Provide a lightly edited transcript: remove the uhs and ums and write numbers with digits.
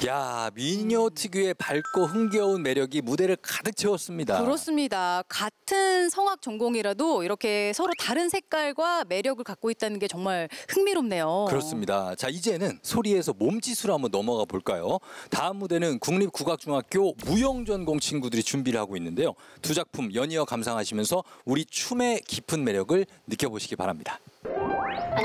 야, 미녀 특유의 밝고 흥겨운 매력이 무대를 가득 채웠습니다. 그렇습니다. 같은 성악 전공이라도 이렇게 서로 다른 색깔과 매력을 갖고 있다는 게 정말 흥미롭네요. 그렇습니다. 자, 이제는 소리에서 몸짓으로 한번 넘어가 볼까요? 다음 무대는 국립국악중학교 무용전공 친구들이 준비를 하고 있는데요. 두 작품 연이어 감상하시면서 우리 춤의 깊은 매력을 느껴보시기 바랍니다.